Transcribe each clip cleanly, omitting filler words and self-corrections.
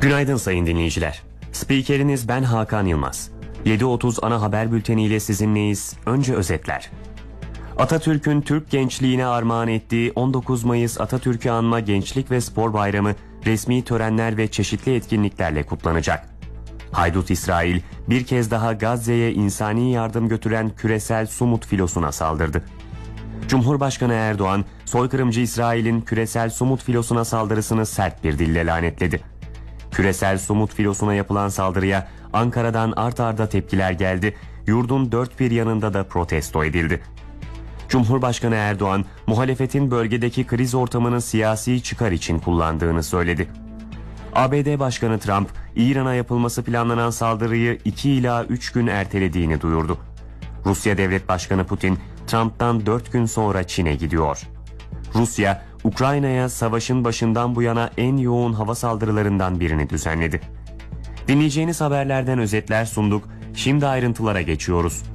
Günaydın sayın dinleyiciler. Spikeriniz ben Hakan Yılmaz. 7.30 ana haber bülteniyle sizinleyiz. Önce özetler. Atatürk'ün Türk gençliğine armağan ettiği 19 Mayıs Atatürk'ü anma Gençlik ve Spor Bayramı resmi törenler ve çeşitli etkinliklerle kutlanacak. Haydut İsrail bir kez daha Gazze'ye insani yardım götüren küresel Sumut filosuna saldırdı. Cumhurbaşkanı Erdoğan, soykırımcı İsrail'in küresel Sumut filosuna saldırısını sert bir dille lanetledi. Küresel Sumut filosuna yapılan saldırıya Ankara'dan art arda tepkiler geldi, yurdun dört bir yanında da protesto edildi. Cumhurbaşkanı Erdoğan, muhalefetin bölgedeki kriz ortamını siyasi çıkar için kullandığını söyledi. ABD Başkanı Trump, İran'a yapılması planlanan saldırıyı 2 ila 3 gün ertelediğini duyurdu. Rusya Devlet Başkanı Putin, Trump'tan 4 gün sonra Çin'e gidiyor. Rusya, Ukrayna'ya savaşın başından bu yana en yoğun hava saldırılarından birini düzenledi. Dinleyeceğiniz haberlerden özetler sunduk. Şimdi ayrıntılara geçiyoruz.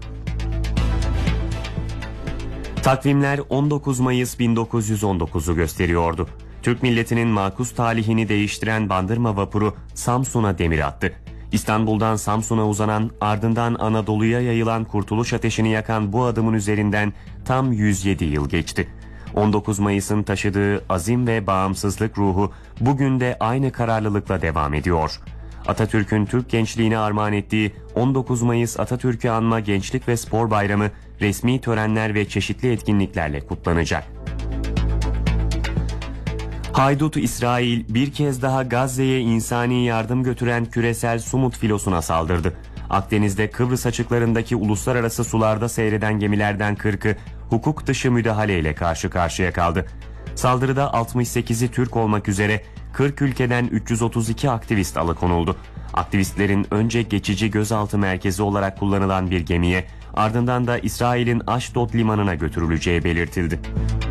Takvimler 19 Mayıs 1919'u gösteriyordu. Türk milletinin makus talihini değiştiren Bandırma vapuru Samsun'a demir attı. İstanbul'dan Samsun'a uzanan, ardından Anadolu'ya yayılan kurtuluş ateşini yakan bu adımın üzerinden tam 107 yıl geçti. 19 Mayıs'ın taşıdığı azim ve bağımsızlık ruhu bugün de aynı kararlılıkla devam ediyor. Atatürk'ün Türk gençliğine armağan ettiği 19 Mayıs Atatürk'ü anma Gençlik ve Spor Bayramı resmi törenler ve çeşitli etkinliklerle kutlanacak. Haydut İsrail bir kez daha Gazze'ye insani yardım götüren küresel Sumut filosuna saldırdı. Akdeniz'de Kıbrıs açıklarındaki uluslararası sularda seyreden gemilerden 40'ı hukuk dışı müdahaleyle karşı karşıya kaldı. Saldırıda 68'i Türk olmak üzere 40 ülkeden 332 aktivist alıkonuldu. Aktivistlerin önce geçici gözaltı merkezi olarak kullanılan bir gemiye, ardından da İsrail'in Aşdod limanına götürüleceği belirtildi.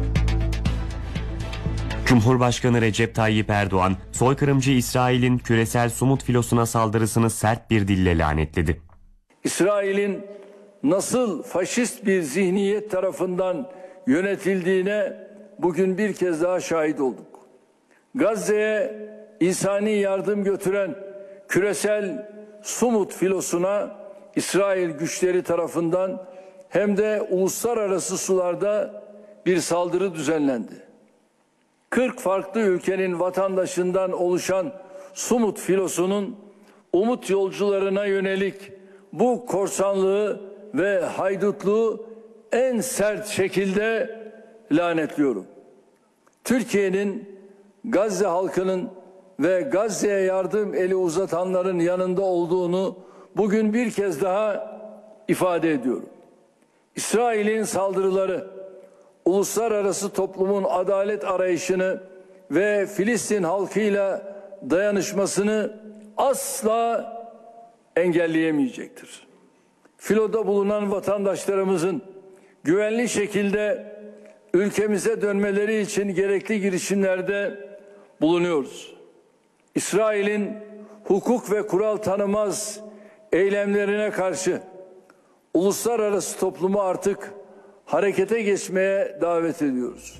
Cumhurbaşkanı Recep Tayyip Erdoğan, soykırımcı İsrail'in küresel Sumut filosuna saldırısını sert bir dille lanetledi. İsrail'in nasıl faşist bir zihniyet tarafından yönetildiğine bugün bir kez daha şahit olduk. Gazze'ye insani yardım götüren küresel Sumut filosuna İsrail güçleri tarafından hem de uluslararası sularda bir saldırı düzenlendi. 40 farklı ülkenin vatandaşından oluşan Sumut filosunun umut yolcularına yönelik bu korsanlığı ve haydutluğu en sert şekilde lanetliyorum. Türkiye'nin Gazze halkının ve Gazze'ye yardım eli uzatanların yanında olduğunu bugün bir kez daha ifade ediyorum. İsrail'in saldırıları uluslararası toplumun adalet arayışını ve Filistin halkıyla dayanışmasını asla engelleyemeyecektir. Filoda bulunan vatandaşlarımızın güvenli şekilde ülkemize dönmeleri için gerekli girişimlerde bulunuyoruz. İsrail'in hukuk ve kural tanımaz eylemlerine karşı uluslararası toplumu artık harekete geçmeye davet ediyoruz.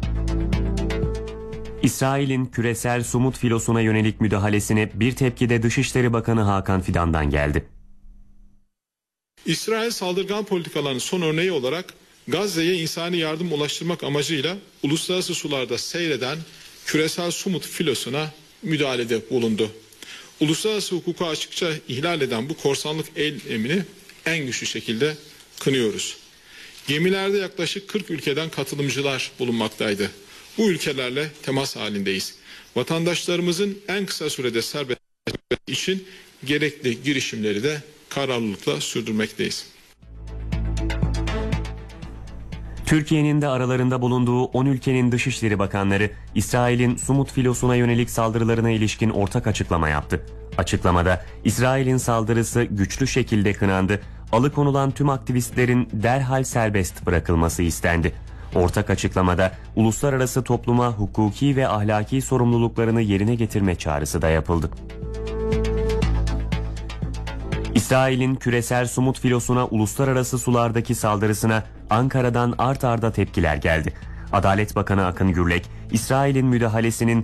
İsrail'in küresel Sumut filosuna yönelik müdahalesine bir tepki de Dışişleri Bakanı Hakan Fidan'dan geldi. İsrail saldırgan politikalarının son örneği olarak Gazze'ye insani yardım ulaştırmak amacıyla uluslararası sularda seyreden küresel Sumut filosuna müdahalede bulundu. Uluslararası hukuku açıkça ihlal eden bu korsanlık eylemini en güçlü şekilde kınıyoruz. Gemilerde yaklaşık 40 ülkeden katılımcılar bulunmaktaydı. Bu ülkelerle temas halindeyiz. Vatandaşlarımızın en kısa sürede serbest için gerekli girişimleri de kararlılıkla sürdürmekteyiz. Türkiye'nin de aralarında bulunduğu 10 ülkenin dışişleri bakanları İsrail'in Sumut filosuna yönelik saldırılarına ilişkin ortak açıklama yaptı. Açıklamada İsrail'in saldırısı güçlü şekilde kınandı, alıkonulan tüm aktivistlerin derhal serbest bırakılması istendi. Ortak açıklamada uluslararası topluma hukuki ve ahlaki sorumluluklarını yerine getirme çağrısı da yapıldı. İsrail'in küresel Sumut filosuna uluslararası sulardaki saldırısına Ankara'dan art arda tepkiler geldi. Adalet Bakanı Akın Gürlek, İsrail'in müdahalesinin